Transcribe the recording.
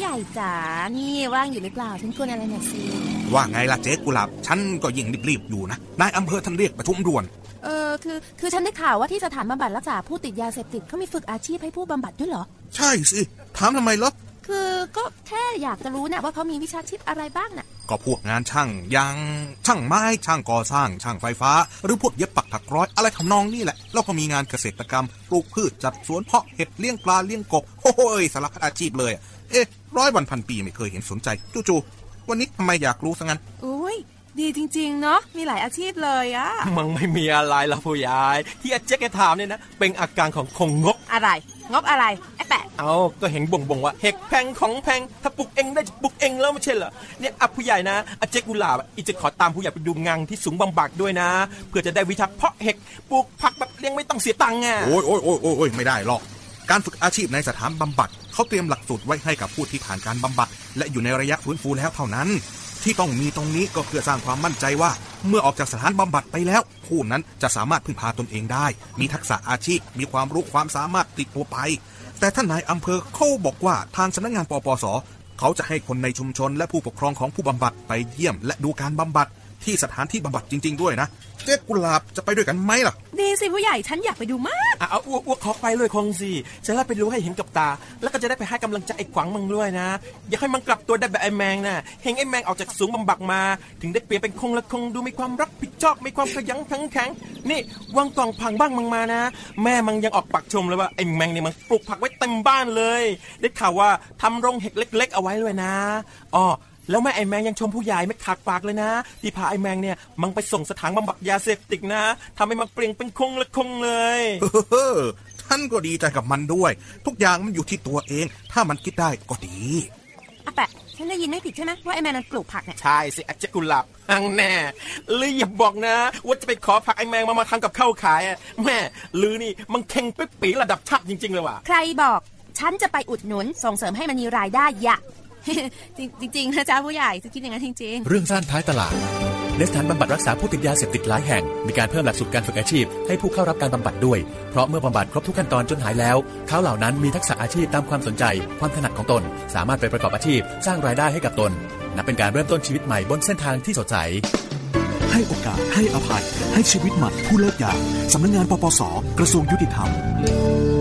ญ่จ๋านี่ว่างอยู่หรือเปล่าฉันกวนอะไรหน่อยสิว่าไงล่ะเจ๊กุหลาบฉันก็ยิ่งรีบๆอยู่นะนายอำเภอท่านเรียกประชุมด่วนคือฉันได้ข่าวว่าที่สถานบำบัดรักษาผู้ติดยาเสพติดเขามีฝึกอาชีพให้ผู้บำบัดด้วยเหรอใช่สิถามทำไมล่ะคือก็แค่อยากจะรู้นะว่าเขามีวิชาชีพอะไรบ้างน่ะก็พวกงานช่างอย่างช่างไม้ช่างก่อสร้างช่างไฟฟ้าหรือพวกเย็บปักถักร้อยอะไรทำนองนี่แหละแล้วก็มีงานเกษตรกรรมปลูกพืชจัดสวนเพาะเห็ดเลี้ยงปลาเลี้ยงกบโอ้ยสารพัดอาชีพเลย100 วันพันปีไม่เคยเห็นสนใจจู่ๆวันนี้ทำไมอยากรู้ซะงั้นอุ้ยดีจริงๆเนาะมีหลายอาชีพเลยอะมันไม่มีอะไรหรอกผู้ใหญ่ที่อาเจ๊กถามเนี่ยนะเป็นอาการของคงงกอะไรงกอะไรไอ้แปะก็เห็นบ่งว่าเห็ดแพงของแพงถ้าปลูกเองได้จะปลูกเองแล้วไม่ใช่เหรอเนี่ยผู้ใหญ่นะอาเจ๊กุหลาบอีจะขอตามผู้ใหญ่ไปดูงานที่สูงบำบัดด้วยนะเพื่อจะได้วิชาเพาะเห็ดปลูกผักแบบเลี้ยงไม่ต้องเสียตังค์โอ้ยไม่ได้หรอกการฝึกอาชีพในสถานบำบัดเขาเตรียมหลักสูตรไว้ให้กับผู้ที่ผ่านการบำบัดและอยู่ในระยะฟื้นฟูแล้วเท่านั้นที่ต้องมีตรงนี้ก็เพื่อสร้างความมั่นใจว่าเมื่อออกจากสถานบำบัดไปแล้วผู้นั้นจะสามารถพึ่งพาตนเองได้มีทักษะอาชีพมีความรู้ความสามารถติดตัวไปแต่ท่านนายอำเภอเขาบอกว่าทางสำนักงานปปส.เขาจะให้คนในชุมชนและผู้ปกครองของผู้บำบัดไปเยี่ยมและดูการบำบัดที่สถานที่บำบัดจริงๆด้วยนะเจ๊กุหลาบจะไปด้วยกันไหมล่ะดีสิผู้ใหญ่ฉันอยากไปดูมากอ้วกขอไปเลยคงสิจะได้ไปรู้ให้เห็นกับตาแล้วก็จะได้ไปให้กำลังใจไอ้ขวังมึงด้วยนะอยากให้มันกลับตัวได้แบบไอ้แมงนะเห็นไอ้แมงออกจากสูงบำบัดมาถึงได้เปลี่ยนเป็นคงและคงดูมีความรับผิดชอบมีความขยันขันแข็งนี่วางกล่องผังบ้างมึงมานะแม่มึงยังออกปากชมเลยว่าไอ้แมงนี่มันปลูกผักไว้เต็มบ้านเลยได้ข่าวว่าทำโรงเห็ดเล็กๆเอาไว้เลยนะแล้วแม่ไอ้แมงยังชมผู้ใหญ่ไม่ขาดปากเลยนะที่พาไอ้แมงเนี่ยมันไปส่งสถานบำบัดยาเสพติดนะทำให้มันเปลี่ยนเป็นคงและคงเลยท่านก็ดีใจกับมันด้วยทุกอย่างมันอยู่ที่ตัวเองถ้ามันคิดได้ก็ดีแปะฉันได้ยินไม่ผิดใช่ไหมว่าไอ้แมงมันปลูกผักเนี่ยใช่สิอาเจกุหลาบแน่ลืออย่าบอกนะว่าจะไปขอผักไอ้แมงมาทำกับข้าวขายแม่ลือนี่มันเข่งปิ๊บปีระดับชาติจริงๆเลยว่ะใครบอกฉันจะไปอุดหนุนส่งเสริมให้มันมีรายได้จริงๆนะจ๊ะผู้ใหญ่จะคิดอย่างนั้นจริงๆเรื่องสั้นท้ายตลาดในสถานบำบัดรักษาผู้ติดยาเสพติดหลายแห่งมีการเพิ่มหลักสูตรการฝึกอาชีพให้ผู้เข้ารับการบำบัดด้วยเพราะเมื่อบำบัดครบทุกขั้นตอนจนหายแล้วเขาเหล่านั้นมีทักษะอาชีพตามความสนใจความถนัดของตนสามารถไปประกอบอาชีพสร้างรายได้ให้กับตนนับเป็นการเริ่มต้นชีวิตใหม่บนเส้นทางที่สดใสให้โอกาสให้อภัยให้ชีวิตใหม่ผู้เลิกยาสำนักงานปปส.กระทรวงยุติธรรม